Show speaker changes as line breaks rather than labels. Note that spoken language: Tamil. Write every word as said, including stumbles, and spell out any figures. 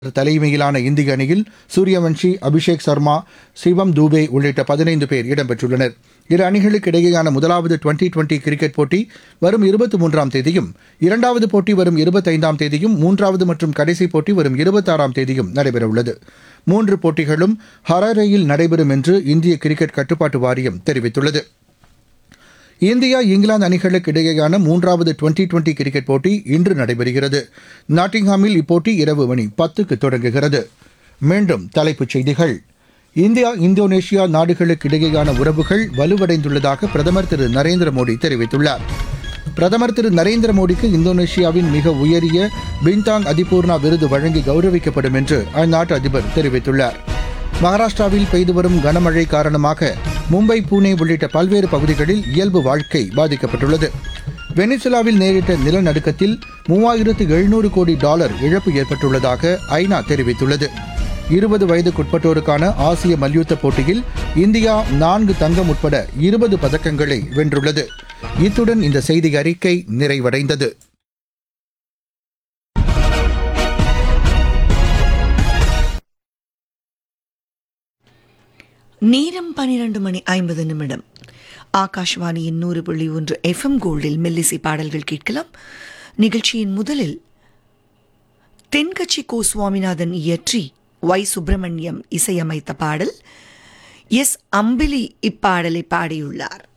தலைமையிலான இந்திய அணியில் சூரியவன்ஷி, அபிஷேக் சர்மா, சிவம் தூபே உள்ளிட்ட பதினைந்து பேர் இடம்பெற்றுள்ளனர். இரு அணிகளுக்கு இடையேயான முதலாவது டுவெண்டி டுவெண்டி கிரிக்கெட் போட்டி வரும் இருபத்தி மூன்றாம் தேதியும், இரண்டாவது போட்டி வரும் இருபத்தைந்தாம் தேதியும், மூன்றாவது மற்றும் கடைசி போட்டி வரும் இருபத்தாறாம் தேதியும் நடைபெறவுள்ளது. மூன்று போட்டிகளும் ஹராரேயில் நடைபெறும் என்று இந்திய கிரிக்கெட் கட்டுப்பாட்டு வாரியம் தெரிவித்துள்ளது. இந்தியா இங்கிலாந்து அணிகளுக்கு இடையேயான மூன்றாவது டுவெண்டி டுவெண்டி கிரிக்கெட் போட்டி இன்று நடைபெறுகிறது. நாட்டிங்ஹாமில் இப்போட்டி இரவு மணி பத்துக்கு தொடங்குகிறது. மீண்டும் தலைப்புச் செய்திகள். இந்தியா இந்தோனேஷியா நாடுகளுக்கு இடையேயான உறவுகள் வலுவடைந்துள்ளதாக பிரதமர் திரு நரேந்திர மோடி தெரிவித்துள்ளார். பிரதமர் திரு நரேந்திர மோடிக்கு இந்தோனேஷியாவின் மிக உயரிய பின்தாங் அதிபூர்ணா விருது வழங்கி கௌரவிக்கப்படும் என்று அந்நாட்டு அதிபர் தெரிவித்துள்ளார். மகாராஷ்டிராவில் பெய்து வரும் கனமழை காரணமாக மும்பை, புனே உள்ளிட்ட பல்வேறு பகுதிகளில் இயல்பு வாழ்க்கை பாதிக்கப்பட்டுள்ளது. வெனிசுலாவில் நேரிட்ட நிலநடுக்கத்தில் மூவாயிரத்து எழுநூறு கோடி டாலர் இழப்பு ஏற்பட்டுள்ளதாக ஐநா தெரிவித்துள்ளது. இருபது வயதுக்குட்பட்டோருக்கான ஆசிய மல்யுத்த போட்டியில் இந்தியா நான்கு தங்கம் உட்பட இருபது பதக்கங்களை வென்றுள்ளது. இத்துடன் இந்த செய்தி அறிக்கை நிறைவடைந்தது.
நேரம் பனிரெண்டு மணி ஐம்பது நிமிடம். ஆகாஷ்வாணியின் நூறு புள்ளி ஒன்று எஃப்எம் கோல்டில் மெல்லிசை பாடல்கள் கேட்கலாம். நிகழ்ச்சியின் முதலில் தென்கட்சி கோ சுவாமிநாதன் இயற்றி ஒய் சுப்பிரமணியம் இசையமைத்த பாடல். எஸ் அம்பிலி இப்பாடலை பாடியுள்ளார்.